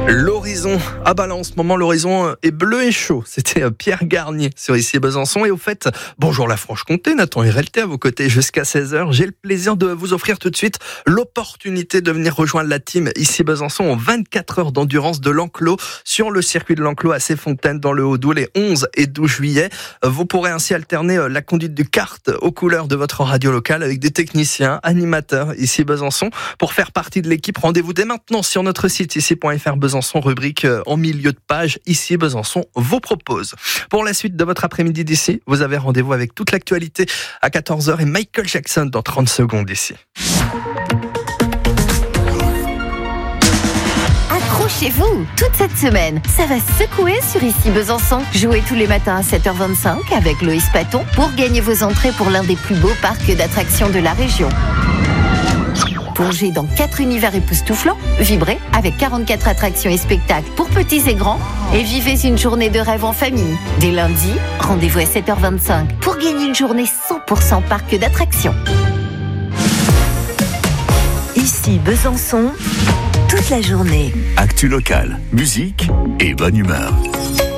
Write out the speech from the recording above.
L'horizon, en ce moment l'horizon est bleu et chaud. C'était Pierre Garnier sur Ici Besançon. Et au fait, bonjour la Franche-Comté, Nathan Hérelté à vos côtés jusqu'à 16h. J'ai le plaisir de vous offrir tout de suite l'opportunité de venir rejoindre la team Ici Besançon en 24 heures d'endurance de l'Enclos sur le circuit de l'Enclos à Cesfontaines dans le Haut-Doubs les 11 et 12 juillet. Vous pourrez ainsi alterner la conduite du kart aux couleurs de votre radio locale avec des techniciens, animateurs Ici Besançon. Pour faire partie de l'équipe, rendez-vous dès maintenant sur notre site ici.fr Besançon, rubrique en milieu de page, Ici Besançon vous propose. Pour la suite de votre après-midi d'ici, vous avez rendez-vous avec toute l'actualité à 14h et Michael Jackson dans 30 secondes ici. Accrochez-vous, toute cette semaine, ça va secouer sur Ici Besançon. Jouez tous les matins à 7h25 avec Loïs Paton pour gagner vos entrées pour l'un des plus beaux parcs d'attractions de la région. Plongez dans 4 univers époustouflants, vibrez avec 44 attractions et spectacles pour petits et grands et vivez une journée de rêve en famille. Dès lundi, rendez-vous à 7h25 pour gagner une journée 100% parc d'attractions. Ici Besançon, toute la journée. Actu locale, musique et bonne humeur.